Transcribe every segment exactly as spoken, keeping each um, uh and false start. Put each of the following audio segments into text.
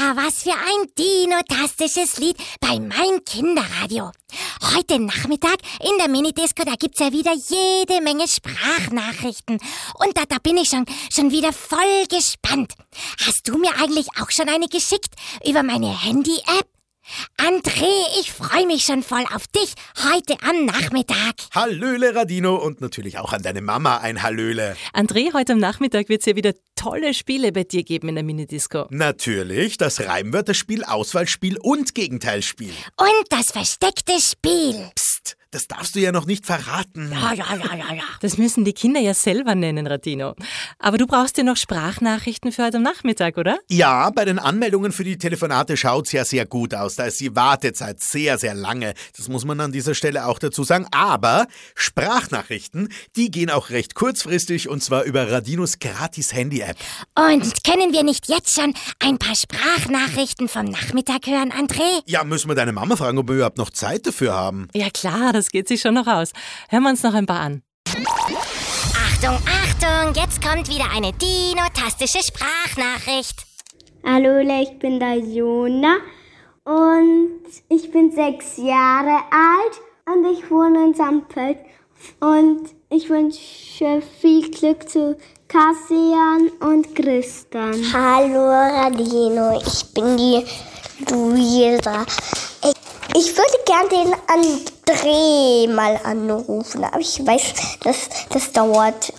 was für ein dinotastisches Lied bei Mein Kinderradio. Heute Nachmittag in der Minidisco, da gibt's ja wieder jede Menge Sprachnachrichten. Und da, da bin ich schon, schon wieder voll gespannt. Hast du mir eigentlich auch schon eine geschickt über meine Handy-App? André, ich freue mich schon voll auf dich heute am Nachmittag. Hallöle, Radino, und natürlich auch an deine Mama ein Hallöle. André, heute am Nachmittag wird es ja wieder tolle Spiele bei dir geben in der Minidisco. Natürlich, das Reimwörterspiel, Auswahlspiel und Gegenteilspiel. Und das versteckte Spiel. Psst, das darfst du ja noch nicht verraten. Ja, ja, ja, ja, ja. Das müssen die Kinder ja selber nennen, Radino. Aber du brauchst ja noch Sprachnachrichten für heute am Nachmittag, oder? Ja, bei den Anmeldungen für die Telefonate schaut's ja sehr gut aus. Da ist die Wartezeit sehr, sehr lange. Das muss man an dieser Stelle auch dazu sagen. Aber Sprachnachrichten, die gehen auch recht kurzfristig und zwar über Radinos Gratis-Handy-App. Und können wir nicht jetzt schon ein paar Sprachnachrichten vom Nachmittag hören, André? Ja, müssen wir deine Mama fragen, ob wir überhaupt noch Zeit dafür haben. Ja klar, das geht sich schon noch aus. Hören wir uns noch ein paar an. Achtung, Achtung, jetzt kommt wieder eine dinotastische Sprachnachricht. Hallo, ich bin der Jona und ich bin sechs Jahre alt und ich wohne in Sampfeld. Und ich wünsche viel Glück zu Kassian und Christian. Hallo Radino, ich bin die Luisa. Ich, ich würde gern den André mal anrufen, aber ich weiß, das, das dauert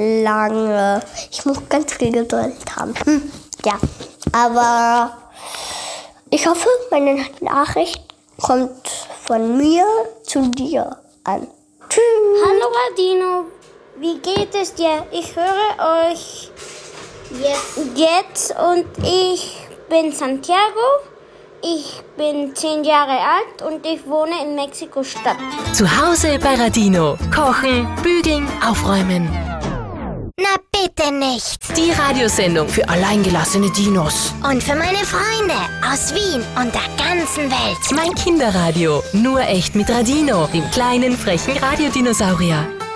lange. Ich muss ganz viel Geduld haben. Hm, ja, aber ich hoffe, meine Nachricht kommt von mir zu dir an. Tschüss. Hallo Radino, wie geht es dir? Ich höre euch jetzt, jetzt und ich bin Santiago. Ich bin zehn Jahre alt und ich wohne in Mexiko-Stadt. Zu Hause bei Radino. Kochen, bügeln, aufräumen. Na bitte nicht. Die Radiosendung für alleingelassene Dinos. Und für meine Freunde aus Wien und der ganzen Welt. Mein Kinderradio. Nur echt mit Radino, dem kleinen, frechen Radiodinosaurier.